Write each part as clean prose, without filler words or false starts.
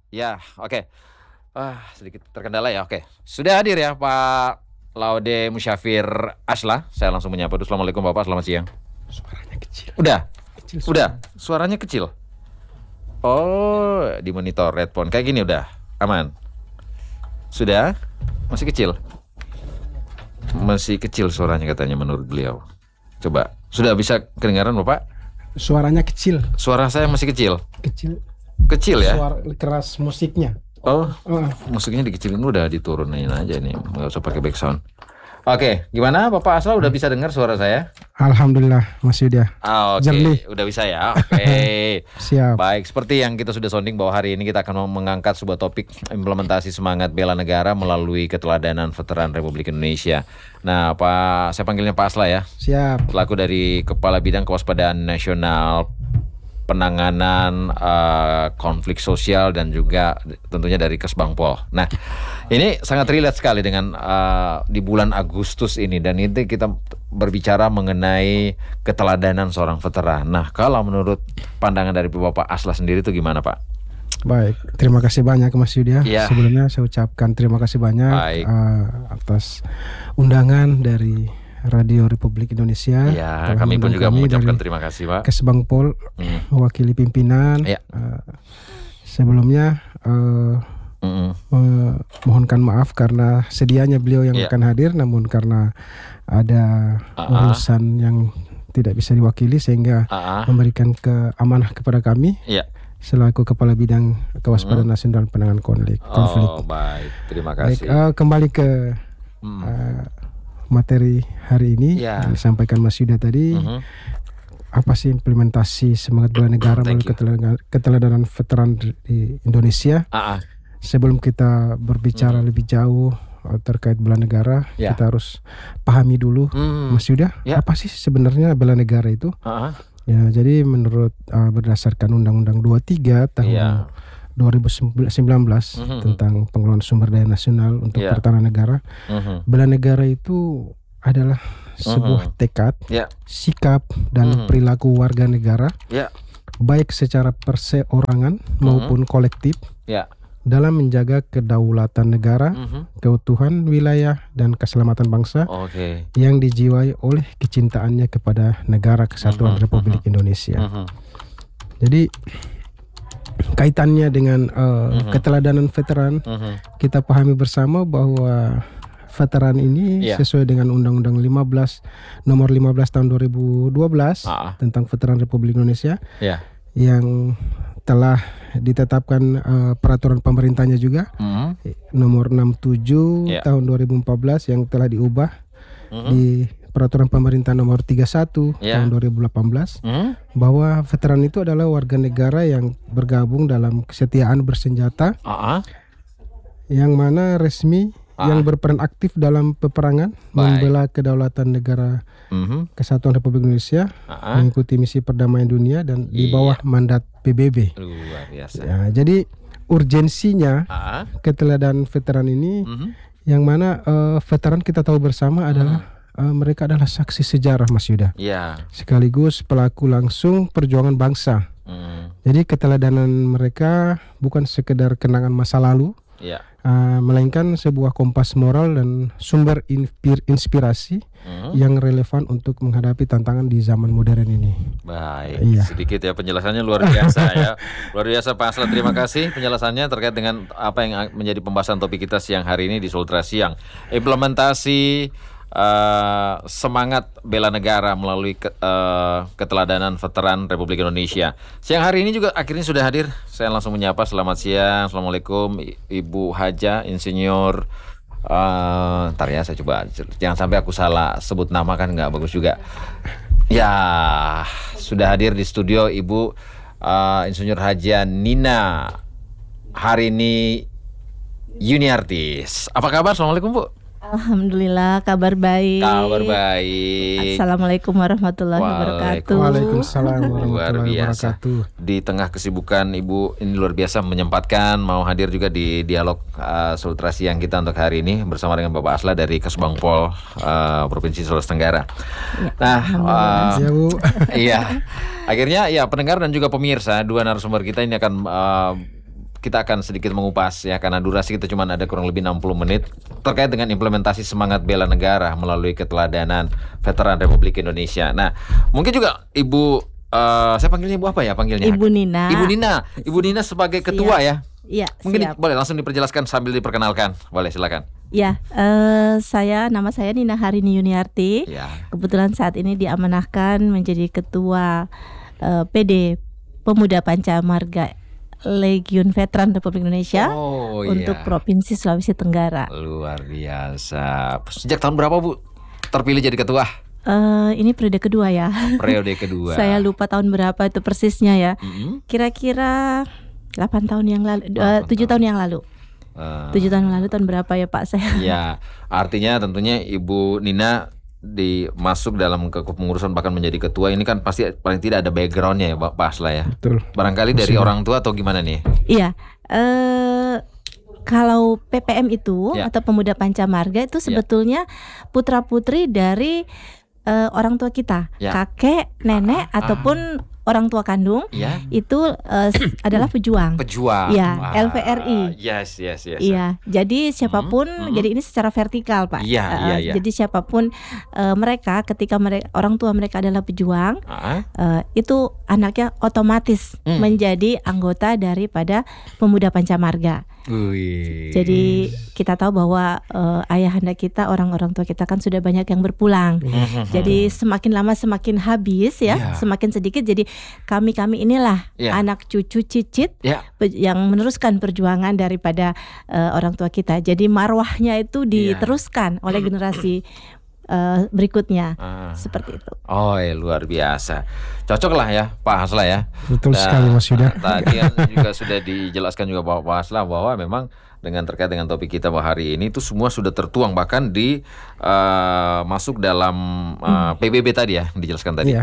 Ya, oke. Sedikit terkendala ya. Oke. Sudah hadir ya Pak Laude Musyafir Asla. Saya langsung menyapa dulu. Assalamualaikum Bapak, selamat siang. Suaranya kecil. Udah. Kecil Udah. Suaranya kecil. Oh, di monitor headphone kayak gini udah aman. Sudah? Masih kecil? Masih kecil suaranya katanya menurut beliau. Coba. Sudah bisa kedengaran Bapak? Suaranya kecil. Suara saya masih kecil. Kecil. Kecil ya? Suara keras musiknya. Oh, musiknya dikecilin udah diturunin aja nih, nggak usah pakai background. Oke, gimana Bapak Asla udah bisa dengar suara saya? Alhamdulillah Mas Yuda. Oke, Jernih. udah bisa ya. Oke. Siap. Baik, seperti yang kita sudah sounding bahwa hari ini kita akan mengangkat sebuah topik implementasi semangat bela negara melalui keteladanan veteran Republik Indonesia. Nah, saya panggilnya Pak Asla ya, Siap. selaku dari Kepala Bidang Kewaspadaan Nasional, penanganan konflik sosial dan juga tentunya dari Kesbangpol. Nah, ini sangat relate sekali dengan di bulan Agustus ini, dan ini kita berbicara mengenai keteladanan seorang veteran. Nah, kalau menurut pandangan dari Bapak Asla sendiri itu gimana, Pak? Baik, terima kasih banyak Mas Yuda. Ya. Sebelumnya saya ucapkan terima kasih banyak atas undangan dari Radio Republik Indonesia. Ya, kami pun juga mengucapkan terima kasih, Pak. Kesbangpol, mewakili pimpinan. Ya. Sebelumnya mohonkan maaf karena sedianya beliau yang akan hadir, namun karena ada urusan yang tidak bisa diwakili sehingga memberikan amanah kepada kami. Ya. Selaku Kepala Bidang Kewaspadaan Nasional dan Penanganan Konflik. Oh, baik. Terima kasih. Baik, kembali ke materi hari ini yang disampaikan Mas Yuda tadi. Apa sih implementasi semangat bela negara melalui keteladanan veteran di Indonesia? Sebelum kita berbicara lebih jauh terkait bela negara, kita harus pahami dulu, Mas Yuda, apa sih sebenarnya bela negara itu? Ya, jadi menurut berdasarkan Undang-Undang 23 tahun 2019 tentang pengelolaan sumber daya nasional untuk pertahanan negara, bela negara itu adalah sebuah tekad, sikap dan perilaku warga negara, baik secara perseorangan maupun kolektif, dalam menjaga kedaulatan negara, keutuhan wilayah dan keselamatan bangsa yang dijiwai oleh kecintaannya kepada negara kesatuan Republik Indonesia. Jadi kaitannya dengan keteladanan veteran, kita pahami bersama bahwa veteran ini sesuai dengan Undang-Undang 15 nomor 15 tahun 2012 tentang Veteran Republik Indonesia yang telah ditetapkan peraturan pemerintahnya juga nomor 67 tahun 2014 yang telah diubah di peraturan pemerintah nomor 31 tahun 2018 bahwa veteran itu adalah warga negara yang bergabung dalam kesetiaan bersenjata yang mana resmi yang berperan aktif dalam peperangan membela kedaulatan negara Kesatuan Republik Indonesia, mengikuti misi perdamaian dunia dan di bawah mandat PBB. Luar biasa. Ya, jadi urgensinya keteladanan veteran ini yang mana veteran kita tahu bersama adalah mereka adalah saksi sejarah, Mas Yuda. Sekaligus pelaku langsung perjuangan bangsa. Jadi keteladanan mereka bukan sekedar kenangan masa lalu, melainkan sebuah kompas moral dan sumber inspirasi yang relevan untuk menghadapi tantangan di zaman modern ini. Baik, sedikit ya penjelasannya luar biasa ya. Luar biasa Pak Asla, terima kasih penjelasannya terkait dengan apa yang menjadi pembahasan topik kita siang hari ini di Sultra Siang. Implementasi semangat bela negara melalui keteladanan veteran Republik Indonesia. Siang hari ini juga akhirnya sudah hadir. Saya langsung menyapa, selamat siang, assalamualaikum Ibu Haja Insinyur. Ntar ya saya coba, jangan sampai aku salah sebut nama kan nggak bagus juga. Ya, sudah hadir di studio Ibu Insinyur Haja Nina Harini Yuniartis. Apa kabar? Assalamualaikum Bu. Alhamdulillah, kabar baik. Kabar baik. Assalamualaikum warahmatullahi wabarakatuh. Waalaikumsalam Luar warahmatullahi biasa. wabarakatuh. Di tengah kesibukan Ibu ini luar biasa menyempatkan mau hadir juga di dialog Sultra Siang kita untuk hari ini bersama dengan Bapak Asla dari Kesbangpol Provinsi Sulawesi Tenggara. Nah, Ya Bu. iya. Akhirnya ya pendengar dan juga pemirsa, dua narasumber kita ini akan kita akan sedikit mengupas ya, karena durasi kita cuma ada kurang lebih 60 menit terkait dengan implementasi semangat bela negara melalui keteladanan veteran Republik Indonesia. Nah, mungkin juga Ibu, saya panggilnya Ibu apa ya panggilnya? Ibu Nina. Ibu Nina sebagai ketua ya. Iya, mungkin siap. boleh langsung diperjelaskan sambil diperkenalkan. Boleh, silakan. Ya, nama saya Nina Harini Yuniarti. Ya. Kebetulan saat ini diamanahkan menjadi ketua PD Pemuda Pancamarga Legiun Veteran Republik Indonesia untuk Provinsi Sulawesi Tenggara. Luar biasa. Sejak tahun berapa Bu terpilih jadi ketua? Ini periode kedua ya. Periode kedua. Saya lupa tahun berapa itu persisnya ya. Kira-kira 8 tahun yang lalu, 7 tahun yang lalu. 7 tahun lalu, tahun berapa ya Pak saya? Ya, artinya tentunya Ibu Nina masuk dalam kepengurusan bahkan menjadi ketua ini kan pasti paling tidak ada backgroundnya ya Pak Asla ya. Betul. Barangkali dari orang tua atau gimana nih? Iya. Kalau PPM itu atau Pemuda Pancamarga itu sebetulnya putra putri dari orang tua kita, kakek, nenek ataupun orang tua kandung itu adalah pejuang. Ya, LVRI. Yes. Iya, jadi siapapun, jadi ini secara vertikal Pak. Jadi siapapun mereka, ketika orang tua mereka adalah pejuang, itu anaknya otomatis menjadi anggota daripada Pemuda Pancamarga. Jadi kita tahu bahwa ayahanda kita, orang-orang tua kita kan sudah banyak yang berpulang. Jadi semakin lama semakin habis ya, semakin sedikit. Jadi kami inilah anak cucu cicit yang meneruskan perjuangan daripada orang tua kita. Jadi marwahnya itu diteruskan oleh generasi berikutnya seperti itu. Luar biasa. Cocok lah ya Pak Hasla ya. Betul sekali Mas Yuda. Tadi juga sudah dijelaskan juga Pak Hasla bahwa memang terkait dengan topik kita hari ini itu semua sudah tertuang bahkan di masuk dalam PBB tadi ya, dijelaskan tadi.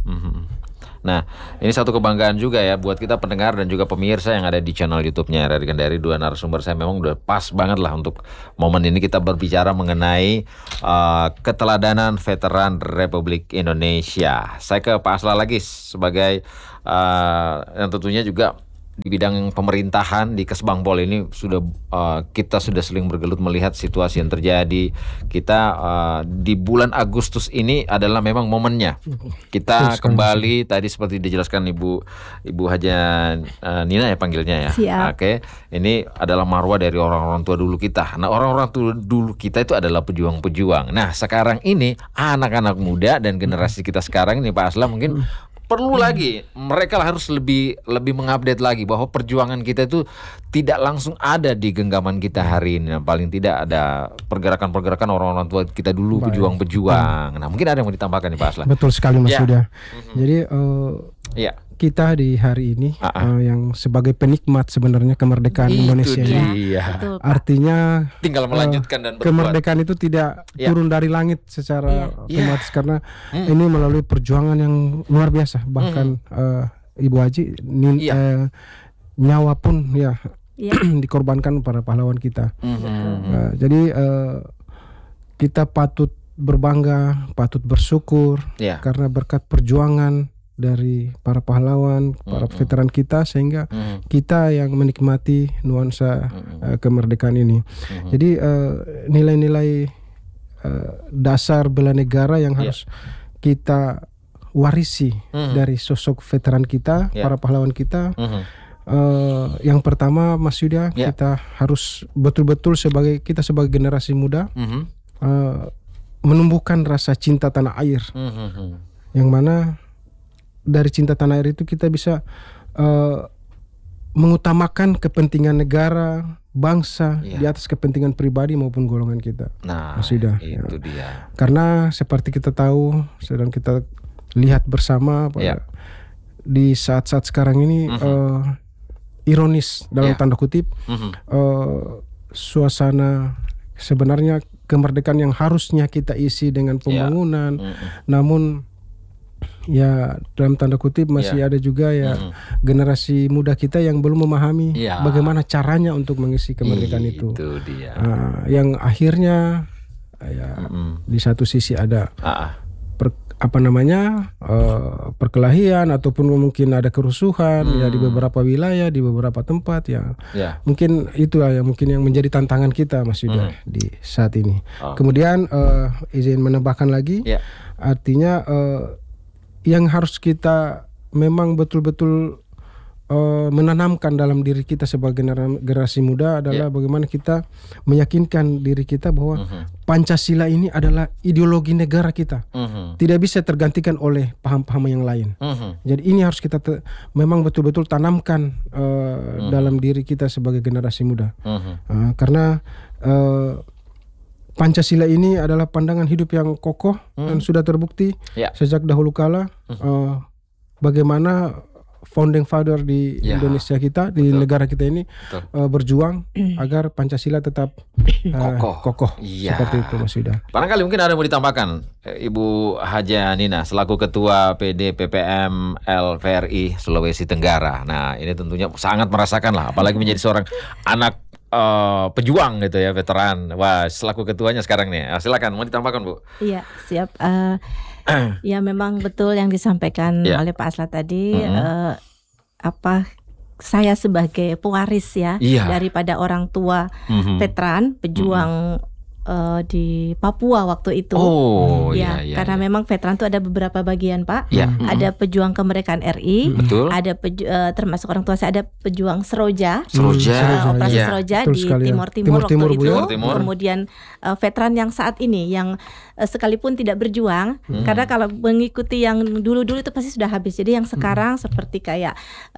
Nah, ini satu kebanggaan juga ya buat kita pendengar dan juga pemirsa yang ada di channel YouTube-nya Radio Kendari. Dua narasumber saya memang udah pas banget lah untuk momen ini kita berbicara mengenai keteladanan veteran Republik Indonesia. Saya ke Pak Asla lagi sebagai yang tentunya juga di bidang pemerintahan di Kesbangpol ini kita sudah sering bergelut melihat situasi yang terjadi. Kita di bulan Agustus ini adalah memang momennya. Kita kembali tadi seperti dijelaskan Ibu Haja Nina ya panggilnya ya. Oke. Ini adalah marwah dari orang-orang tua dulu kita. Nah, orang-orang tua dulu kita itu adalah pejuang-pejuang. Nah, sekarang ini anak-anak muda dan generasi kita sekarang ini Pak Asla mungkin perlu lagi, mereka harus lebih mengupdate lagi bahwa perjuangan kita itu tidak langsung ada di genggaman kita hari ini. Paling tidak ada pergerakan-pergerakan orang-orang tua kita dulu, pejuang-pejuang. Nah, mungkin ada yang mau ditambahkan nih Pak Asla. Betul sekali Mas Yuda. Jadi kita di hari ini yang sebagai penikmat sebenarnya kemerdekaan Indonesia ini, artinya tinggal melanjutkan dan berbuat. Kemerdekaan itu tidak turun dari langit secara otomatis karena ini melalui perjuangan yang luar biasa. Bahkan Ibu Haji nyawa pun dikorbankan para pahlawan kita. Jadi kita patut berbangga, patut bersyukur karena berkat perjuangan dari para pahlawan, para veteran kita sehingga kita yang menikmati nuansa kemerdekaan ini. Jadi nilai-nilai dasar bela negara yang harus kita warisi dari sosok veteran kita, para pahlawan kita. Yang pertama Mas Yuda, kita harus betul-betul sebagai generasi muda menumbuhkan rasa cinta tanah air, yang mana dari cinta tanah air itu kita bisa mengutamakan kepentingan negara, bangsa di atas kepentingan pribadi maupun golongan kita. Nah, sudah. Itu dia. Karena seperti kita tahu, sedang kita lihat bersama di saat-saat sekarang ini ironis dalam tanda kutip, suasana sebenarnya kemerdekaan yang harusnya kita isi dengan pembangunan, namun dalam tanda kutip masih ada juga generasi muda kita yang belum memahami bagaimana caranya untuk mengisi kemerdekaan itu. Dia. Yang akhirnya di satu sisi ada perkelahian ataupun mungkin ada kerusuhan ya di beberapa wilayah, di beberapa tempat ya. Mungkin itu yang menjadi tantangan kita Mas Yuda di saat ini. Kemudian izin menambahkan lagi, artinya yang harus kita memang betul-betul menanamkan dalam diri kita sebagai generasi muda adalah bagaimana kita meyakinkan diri kita bahwa Pancasila ini adalah ideologi negara kita, tidak bisa tergantikan oleh paham-paham yang lain. Jadi ini harus kita memang betul-betul tanamkan dalam diri kita sebagai generasi muda, karena Pancasila ini adalah pandangan hidup yang kokoh dan sudah terbukti sejak dahulu kala. Bagaimana founding father di Indonesia kita, di negara kita ini berjuang agar Pancasila tetap kokoh. Seperti itu Mas Yuda. Barangkali mungkin ada yang mau ditambahkan Ibu Haja Nina selaku Ketua PD PPM LVRI Sulawesi Tenggara. Nah ini tentunya sangat merasakan lah, apalagi menjadi seorang anak pejuang gitu ya, veteran. Wah, selaku ketuanya sekarang nih. Silakan mau ditambahkan Bu. Iya, siap. Ya memang betul yang disampaikan oleh Pak Aslat tadi. Saya sebagai pewaris daripada orang tua veteran pejuang di Papua waktu itu. Karena memang veteran itu ada beberapa bagian Pak. Ada pejuang kemerdekaan RI, ada termasuk orang tua saya ada pejuang Seroja. Operasi Seroja di Timur waktu itu. Kemudian veteran yang saat ini yang sekalipun tidak berjuang, karena kalau mengikuti yang dulu-dulu itu pasti sudah habis. Jadi yang sekarang seperti kayak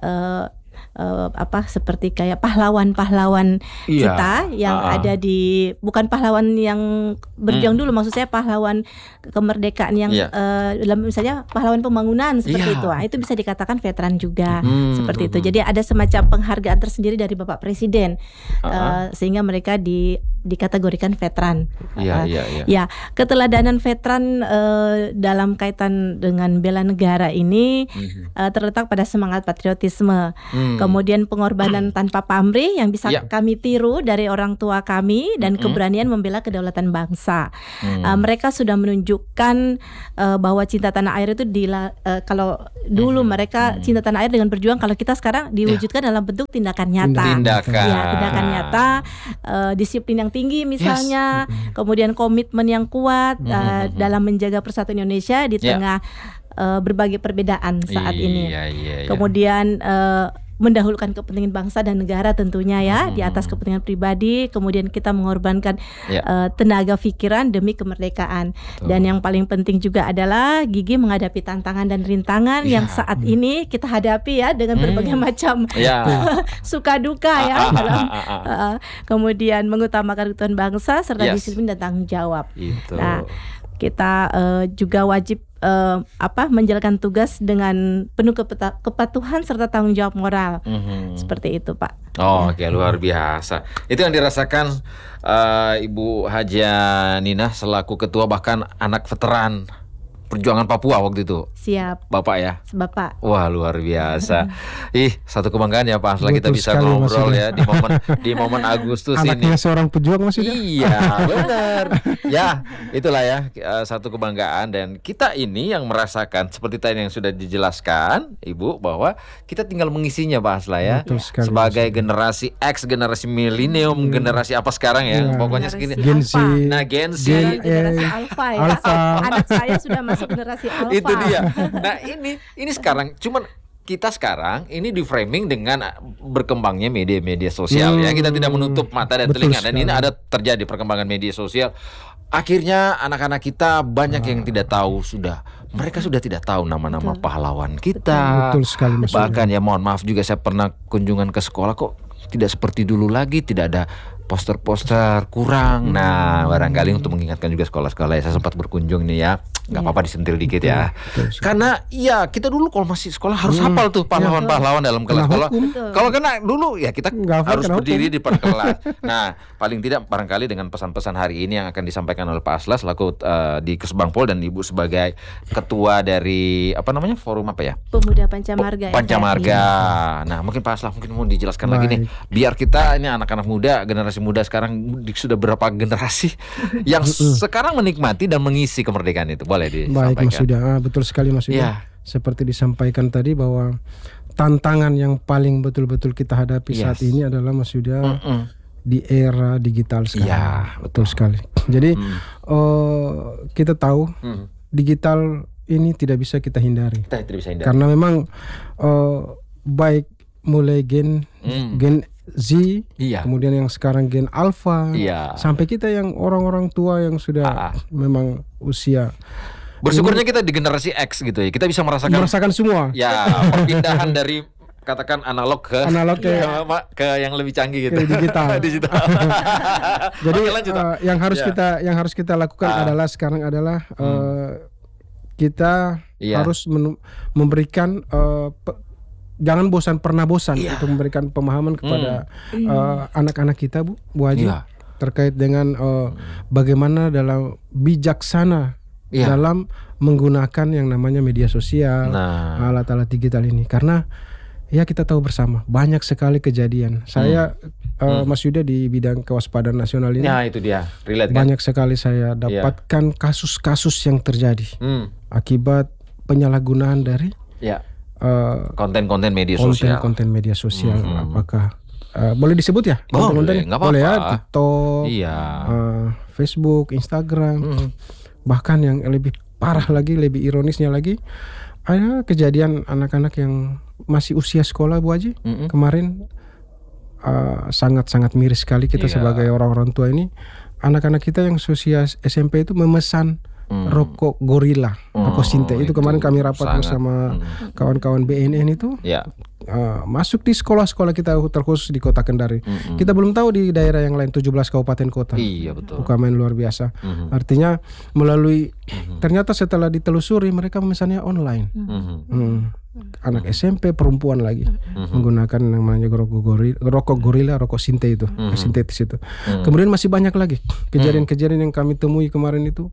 seperti kayak pahlawan-pahlawan kita yang ada di, bukan pahlawan yang berjuang dulu, maksud saya pahlawan kemerdekaan yang dalam misalnya pahlawan pembangunan seperti itu. Itu bisa dikatakan veteran juga seperti itu. Jadi ada semacam penghargaan tersendiri dari Bapak Presiden sehingga mereka dikategorikan veteran. Ya, keteladanan veteran dalam kaitan dengan bela negara ini terletak pada semangat patriotisme. Kemudian pengorbanan tanpa pamrih yang bisa kami tiru dari orang tua kami dan keberanian membela kedaulatan bangsa. Mereka sudah menunjukkan bahwa cinta tanah air itu kalau dulu mereka cinta tanah air dengan berjuang, kalau kita sekarang diwujudkan dalam bentuk tindakan nyata. Tindakan nyata, disiplin yang tinggi misalnya, kemudian komitmen yang kuat dalam menjaga persatuan Indonesia di tengah berbagai perbedaan saat ini. Kemudian mendahulukan kepentingan bangsa dan negara tentunya di atas kepentingan pribadi. Kemudian kita mengorbankan tenaga pikiran demi kemerdekaan. Dan yang paling penting juga adalah gigih menghadapi tantangan dan rintangan yang saat ini kita hadapi dengan berbagai macam suka duka dalam kemudian mengutamakan kebutuhan bangsa serta disiplin dan tanggung jawab. Nah, kita juga wajib menjalankan tugas dengan penuh kepatuhan serta tanggung jawab moral. Seperti itu Pak. Oke, luar biasa. Itu yang dirasakan Ibu Haja Nina selaku ketua bahkan anak veteran perjuangan Papua waktu itu. Siap. Bapak ya? Bapak. Wah, luar biasa. Satu kebanggaan ya Pak, setelah kita bisa ngobrol di momen Agustus ini. Anaknya seorang pejuang Mas. Iya, benar. Ya, itulah ya satu kebanggaan, dan kita ini yang merasakan seperti tadi yang sudah dijelaskan Ibu, bahwa kita tinggal mengisinya Pak Asla ya. Sebagai generasi X, generasi milenium, generasi apa sekarang ya? Pokoknya segini. Gen Z. Nah, Gen Z. Generasi Alpha ya. Anak saya sudah masuk generasi Alpha. Itu dia. Nah, ini sekarang cuman kita sekarang ini di framing dengan berkembangnya media-media sosial ya. Kita tidak menutup mata dan telinga, dan ini ada terjadi perkembangan media sosial. Akhirnya anak-anak kita banyak yang tidak tahu, mereka sudah tidak tahu nama-nama pahlawan kita. Betul sekali Mas. Bahkan ya mohon maaf juga, saya pernah kunjungan ke sekolah kok tidak seperti dulu lagi, tidak ada poster-poster, kurang. Nah, barangkali untuk mengingatkan juga sekolah-sekolah, saya sempat berkunjung nih ya. Nggak apa-apa disentil dikit ya. Karena ya kita dulu kalau masih sekolah harus hafal tuh pahlawan-pahlawan dalam kelas. Kalau kena dulu ya kita harus berdiri di depan kelas. Nah, paling tidak barangkali dengan pesan-pesan hari ini yang akan disampaikan oleh Pak Asla selaku di Kesbangpol dan Ibu sebagai ketua dari forum apa ya? Pemuda Pancamarga. Pancamarga. Nah, mungkin Pak Asla mungkin mau dijelaskan lagi nih, biar kita ini anak-anak muda generasi generasi muda sekarang sudah berapa generasi yang sekarang menikmati dan mengisi kemerdekaan itu, boleh disampaikan? Baik Mas Yuda, betul sekali Mas Yuda. Seperti disampaikan tadi bahwa tantangan yang paling betul-betul kita hadapi saat ini adalah Mas Yuda di era digital sekarang. Iya, betul sekali. Jadi kita tahu digital ini tidak bisa kita hindari. Tidak bisa hindari. Karena memang baik mulai gen Z, kemudian yang sekarang gen Alpha, sampai kita yang orang-orang tua yang sudah memang usia. Bersyukurnya kita di generasi X gitu ya, kita bisa merasakan semua. Ya, perpindahan dari katakan analog ke yang lebih canggih gitu, digital. Jadi yang harus kita lakukan adalah sekarang adalah kita harus memberikan jangan pernah bosan untuk memberikan pemahaman kepada anak-anak kita, Bu Haji, terkait dengan bagaimana dalam bijaksana dalam menggunakan yang namanya media sosial, alat-alat digital ini. Karena kita tahu bersama banyak sekali kejadian. Saya Mas Yuda di bidang kewaspadaan nasional ini, itu dia, relate, banyak sekali saya dapatkan kasus-kasus yang terjadi akibat penyalahgunaan dari konten-konten media sosial. Konten media sosial, apakah boleh disebut ya? Konten-konten boleh ya, TikTok, Facebook, Instagram. Bahkan yang lebih parah lagi, lebih ironisnya lagi, ada kejadian anak-anak yang masih usia sekolah, Bu Haji. Kemarin sangat-sangat miris sekali kita sebagai orang-orang tua ini. Anak-anak kita yang usia SMP itu memesan rokok gorila, rokok sinte. Itu kemarin kami rapat bersama kawan-kawan BNN itu. Masuk di sekolah-sekolah kita, terkhusus di Kota Kendari. Kita belum tahu di daerah yang lain, 17 kabupaten kota. Iya, betul. Bukan main luar biasa. Artinya melalui ternyata setelah ditelusuri mereka memesannya online. Anak SMP perempuan lagi menggunakan namanya rokok gorila, rokok sinte itu, sintetis itu. Kemudian masih banyak lagi kejadian-kejadian yang kami temui kemarin itu.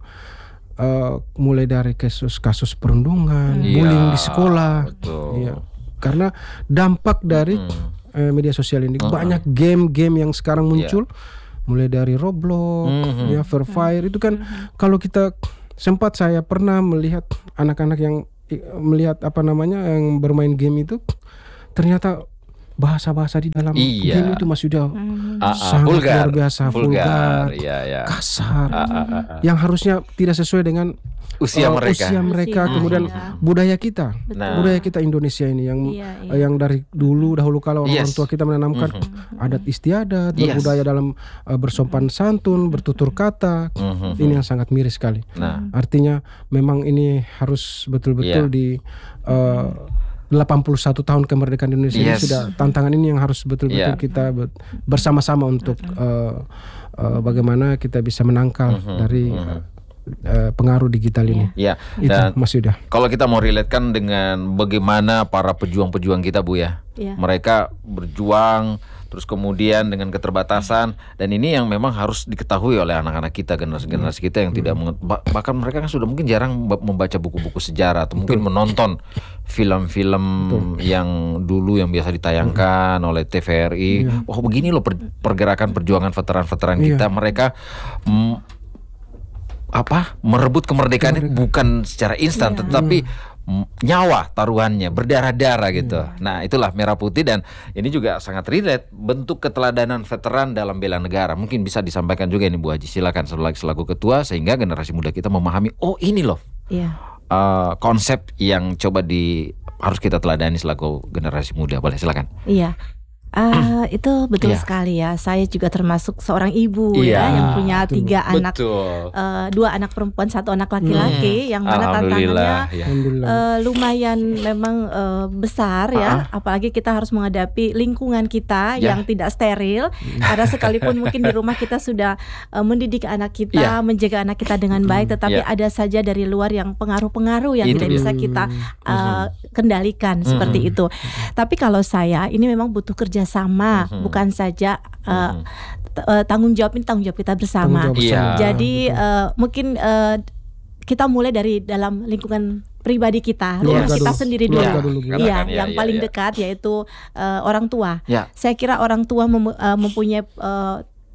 Mulai dari kasus perundungan, bullying di sekolah. Karena dampak dari media sosial ini banyak game-game yang sekarang muncul, mulai dari Roblox, Free Fire itu kan. Kalau kita sempat, saya pernah melihat anak-anak yang melihat yang bermain game itu, ternyata bahasa-bahasa di dalam game itu Mas Yuda sangat luar biasa, vulgar, kasar, yang harusnya tidak sesuai dengan usia mereka. Kemudian budaya kita Indonesia ini yang dari dahulu kala orang tua kita menanamkan adat istiadat, berbudaya dalam bersopan santun, bertutur kata. Ini yang sangat miris sekali. Artinya memang ini harus betul-betul di 81 tahun kemerdekaan Indonesia ini sudah tantangan ini yang harus betul-betul kita bersama-sama untuk bagaimana kita bisa menangkal dari pengaruh digital ini. Dan Mas Yuda, kalau kita mau relatekan dengan bagaimana para pejuang-pejuang kita, Bu ya, mereka berjuang terus kemudian dengan keterbatasan, dan ini yang memang harus diketahui oleh anak-anak kita, generasi kita yang tidak bahkan mereka kan sudah mungkin jarang membaca buku-buku sejarah atau mungkin menonton film-film yang dulu yang biasa ditayangkan oleh TVRI. Begini loh pergerakan perjuangan veteran-veteran kita. Mereka merebut kemerdekaan itu bukan secara instan, tetapi nyawa taruhannya, berdarah-darah gitu. Nah, itulah Merah Putih, dan ini juga sangat relate bentuk keteladanan veteran dalam bela negara. Mungkin bisa disampaikan juga ini Bu Haji, silakan selaku ketua, sehingga generasi muda kita memahami, ini loh konsep yang coba harus kita teladani selaku generasi muda. Boleh, silakan. Itu betul sekali ya. Saya juga termasuk seorang ibu yang punya 3 anak, 2 anak perempuan, 1 anak laki-laki, yang mana tantangannya lumayan memang besar ya. Apalagi kita harus menghadapi lingkungan kita yang tidak steril. Karena sekalipun mungkin di rumah kita sudah mendidik anak kita, menjaga anak kita dengan baik, tetapi ada saja dari luar yang pengaruh-pengaruh yang tidak bisa kita kendalikan seperti itu. Tapi kalau saya, ini memang butuh kerja sama, bukan saja tanggung jawab kita bersama. Jadi mungkin kita mulai dari dalam lingkungan pribadi kita, rumah kita sendiri dulu. Yang paling dekat yaitu orang tua. Saya kira orang tua mempunyai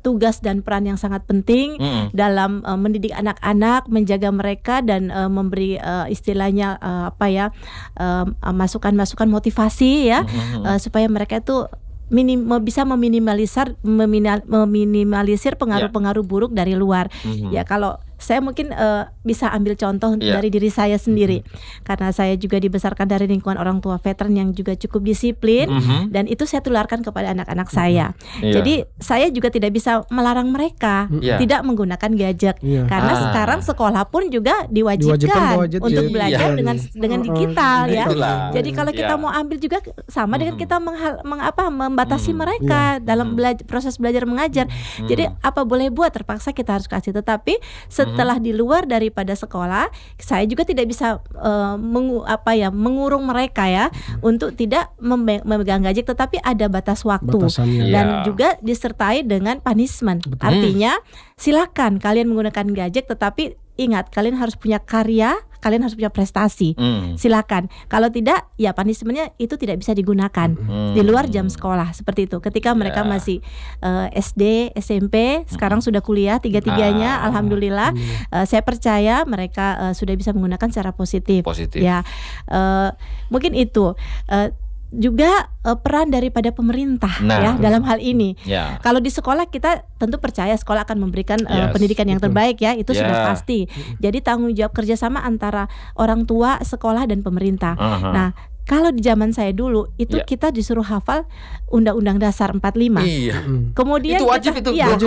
tugas dan peran yang sangat penting dalam mendidik anak-anak, menjaga mereka dan memberi istilahnya masukan-masukan motivasi ya, supaya mereka itu bisa meminimalisir pengaruh-pengaruh buruk dari luar. Ya kalau saya mungkin bisa ambil contoh dari diri saya sendiri, karena saya juga dibesarkan dari lingkungan orang tua veteran yang juga cukup disiplin, dan itu saya tularkan kepada anak-anak saya. Jadi saya juga tidak bisa melarang mereka tidak menggunakan gadget, karena sekarang sekolah pun juga diwajibkan untuk belajar dengan digital ya. Jadi kalau kita mau ambil juga sama dengan kita membatasi mereka dalam proses belajar mengajar. Jadi apa boleh buat, terpaksa kita harus kasih. Tetapi setelah di luar daripada sekolah, saya juga tidak bisa mengurung mereka ya untuk tidak memegang gadget, tetapi ada batas waktu dan juga disertai dengan punishment. Artinya silakan kalian menggunakan gadget, tetapi ingat kalian harus punya karya, kalian harus punya prestasi. Silakan. Kalau tidak, ya punishment-nya itu tidak bisa digunakan di luar jam sekolah seperti itu. Ketika mereka masih SD, SMP, sekarang sudah kuliah tiga-tiganya, alhamdulillah. Saya percaya mereka sudah bisa menggunakan secara positif. Ya, mungkin itu. Juga peran daripada pemerintah ya dalam hal ini. Kalau di sekolah kita tentu percaya sekolah akan memberikan pendidikan yang terbaik ya, itu sudah pasti. Jadi tanggung jawab kerjasama antara orang tua, sekolah dan pemerintah. Nah, kalau di zaman saya dulu itu kita disuruh hafal Undang-Undang Dasar 45. Kemudian itu wajib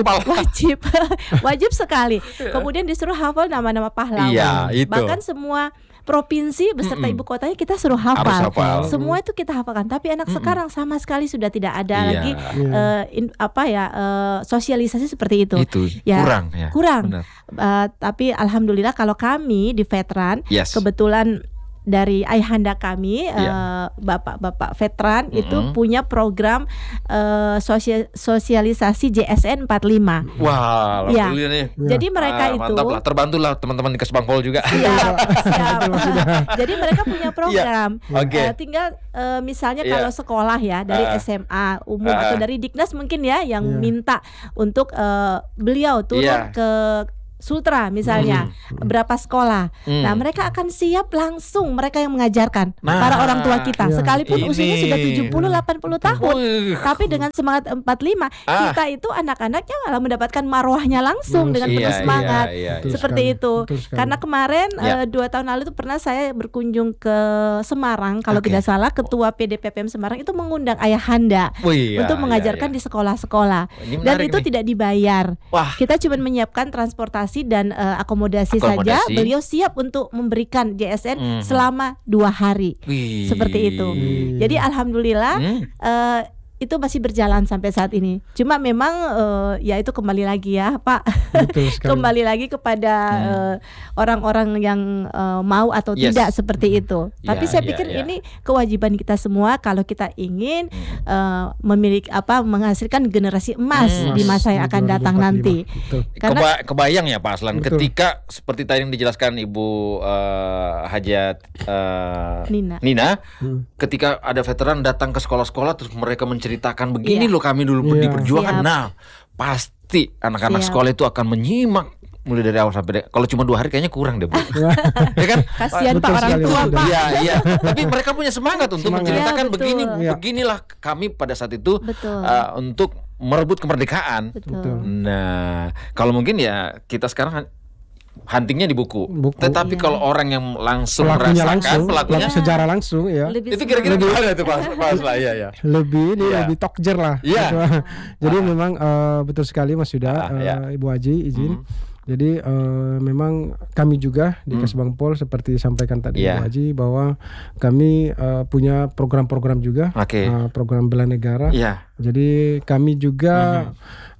wajib sekali. Kemudian disuruh hafal nama-nama pahlawan. Bahkan semua provinsi beserta ibu kotanya kita suruh hafal. Semua itu kita hafalkan. Tapi anak sekarang sama sekali sudah tidak ada lagi sosialisasi seperti itu. Kurang. Tapi alhamdulillah kalau kami di veteran kebetulan dari ayahanda kami, bapak-bapak veteran itu punya program sosialisasi JSN 45. Wah, alhamdulillah nih. Jadi mereka itu mantap lah, terbantulah teman-teman di Kesbangpol juga. Siap. Jadi mereka punya program. Tinggal misalnya kalau sekolah ya dari SMA umum atau dari Diknas mungkin ya yang minta untuk beliau turun ke Sultra misalnya, berapa sekolah. Nah, mereka akan siap langsung mereka yang mengajarkan para orang tua kita. Sekalipun usianya sudah 70-80 tahun. Tapi dengan semangat 45, kita itu anak-anaknya malah mendapatkan marwahnya langsung dengan penuh semangat. Seperti itu. Karena kemarin 2 tahun lalu itu pernah saya berkunjung ke Semarang, kalau tidak salah Ketua PDPPM Semarang itu mengundang ayahanda untuk mengajarkan di sekolah-sekolah. Dan itu tidak dibayar. Kita cuma menyiapkan transportasi dan akomodasi saja. Beliau siap untuk memberikan JSN selama 2 hari. Seperti itu. Jadi alhamdulillah itu masih berjalan sampai saat ini. Cuma memang ya itu kembali lagi ya Pak, kembali lagi kepada orang-orang yang mau atau tidak seperti itu. Tapi saya pikir ini kewajiban kita semua kalau kita ingin memiliki menghasilkan generasi emas di masa yang akan datang nanti. Karena kebayang ya Pak Aslan, ketika seperti tadi yang dijelaskan Ibu Hajat Nina, ketika ada veteran datang ke sekolah-sekolah terus mereka menceritakan begini loh kami dulu di perjuangan. Nah, pasti anak-anak sekolah itu akan menyimak mulai dari awal sampai kalau cuma 2 hari kayaknya kurang deh Bu. Ya kan? Kasihan Pak orang tua Pak. Iya. Tapi mereka punya semangat untuk menceritakan beginilah kami pada saat itu untuk merebut kemerdekaan. Nah, kalau mungkin ya kita sekarang huntingnya di buku. Tetapi kalau orang yang langsung merasakan pelakunya sejarah langsung itu kira-kira gimana tuh Pak lah lebih tokjer lah. Jadi memang betul sekali Mas Yuda, Ibu Haji izin. Jadi memang kami juga di Kesbangpol seperti disampaikan tadi Ibu Haji bahwa kami punya program-program juga, program bela negara. Jadi kami juga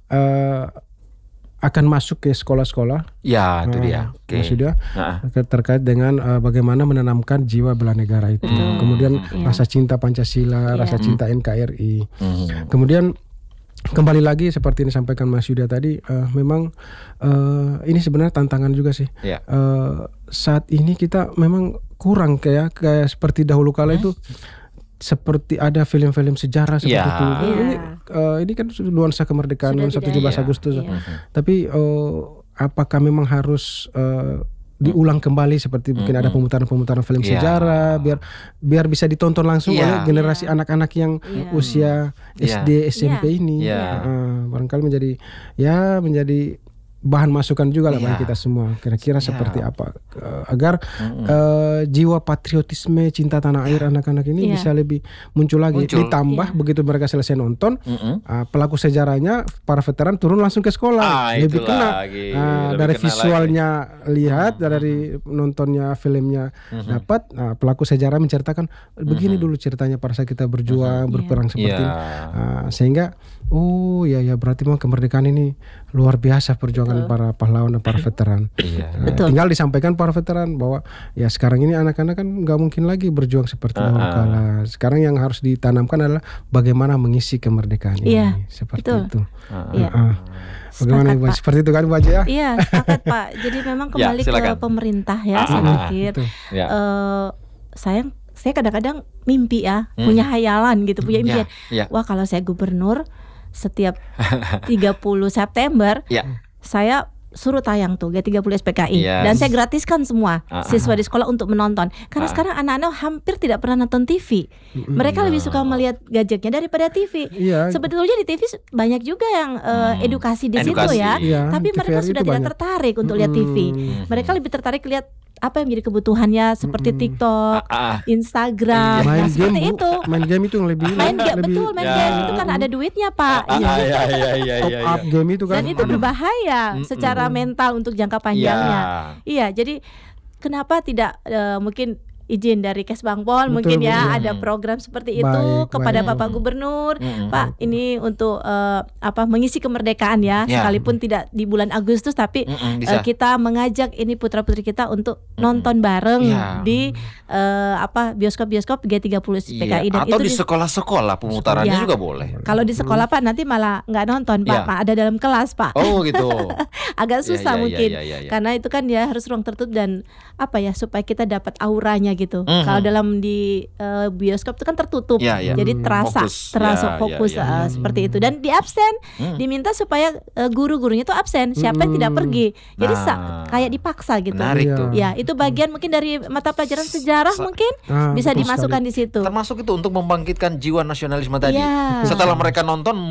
akan masuk ke sekolah-sekolah. Itu dia. Sudah terkait dengan bagaimana menanamkan jiwa bela negara itu. Kemudian rasa cinta Pancasila, rasa cinta NKRI. Kemudian kembali lagi seperti yang disampaikan Mas Yuda tadi, memang ini sebenarnya tantangan juga sih. Saat ini kita memang kurang kayak seperti dahulu kala itu seperti ada film-film sejarah seperti itu. Ini kan nuansa kemerdekaan, nuansa 17 Agustus. Tapi apakah memang harus diulang kembali seperti mungkin ada pemutaran film sejarah biar bisa ditonton langsung oleh generasi anak-anak yang usia SD, SMP ini. Barangkali menjadi bahan masukan juga lah bagi kita semua. Kira-kira seperti apa agar jiwa patriotisme cinta tanah air anak-anak ini bisa lebih muncul lagi. Ditambah begitu mereka selesai nonton, pelaku sejarahnya para veteran turun langsung ke sekolah, lebih kena dari visualnya lihat, dari nontonnya filmnya dapat. Pelaku sejarah menceritakan begini dulu ceritanya pada saat kita berjuang berperang seperti ini. Sehingga berarti memang kemerdekaan ini luar biasa perjuangan para pahlawan dan para veteran. Tinggal disampaikan para veteran bahwa sekarang ini anak-anak kan nggak mungkin lagi berjuang seperti dahulu kala. Sekarang yang harus ditanamkan adalah bagaimana mengisi kemerdekaan ini. Seperti itu. Bagaimana Ibu? Seperti itu kan Bu Haji ya? Iya, sepakat Pak. Jadi memang kembali ke pemerintah saya pikir. Saya kadang-kadang mimpi punya hayalan gitu, punya impian. Wah, kalau saya gubernur, setiap 30 September saya suruh tayang tuh G30 SPKI dan saya gratiskan semua siswa di sekolah untuk menonton. Karena sekarang anak-anak hampir tidak pernah nonton TV. Mereka lebih suka melihat gadgetnya daripada TV. Sebetulnya di TV banyak juga yang edukasi di situ tapi mereka sudah tidak tertarik untuk lihat TV. Mereka lebih tertarik lihat apa yang menjadi kebutuhannya seperti TikTok, Instagram, seperti itu. Main game itu yang lebih main game itu kan ada duitnya Pak. Top up game itu kan. Dan itu berbahaya secara mental untuk jangka panjangnya. Jadi kenapa tidak mungkin izin dari Kesbangpol mungkin ada program seperti itu kepada Bapak Gubernur. Pak, ini untuk mengisi kemerdekaan sekalipun tidak di bulan Agustus tapi kita mengajak ini putra-putri kita untuk nonton bareng di bioskop-bioskop G30 SPKI dan atau itu di sekolah-sekolah pemutarannya juga boleh. Kalau di sekolah Pak nanti malah nggak nonton Pak, ada dalam kelas Pak. Oh gitu. Agak susah mungkin karena itu kan harus ruang tertutup dan supaya kita dapat auranya gitu. Kalau dalam di bioskop itu kan tertutup, jadi terasa fokus seperti itu. Dan di absen, diminta supaya guru-gurunya itu absen. Siapa yang tidak pergi, jadi kayak dipaksa gitu. Menarik tuh. Itu bagian mungkin dari mata pelajaran sejarah mungkin bisa dimasukkan di situ. Termasuk itu untuk membangkitkan jiwa nasionalisme tadi. Setelah mereka nonton